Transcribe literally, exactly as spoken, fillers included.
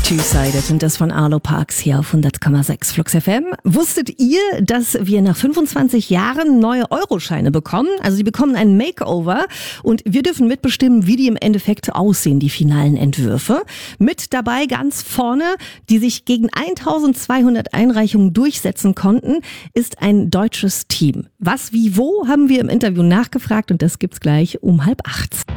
Two-Sided und das von Arlo Parks hier auf hundert Komma sechs Flux F M. Wusstet ihr, dass wir nach fünfundzwanzig Jahren neue Euroscheine bekommen? Also die bekommen ein Makeover und wir dürfen mitbestimmen, wie die im Endeffekt aussehen, die finalen Entwürfe. Mit dabei ganz vorne, die sich gegen eintausendzweihundert Einreichungen durchsetzen konnten, ist ein deutsches Team. Was, wie, wo, haben wir im Interview nachgefragt und das gibt's gleich um halb acht.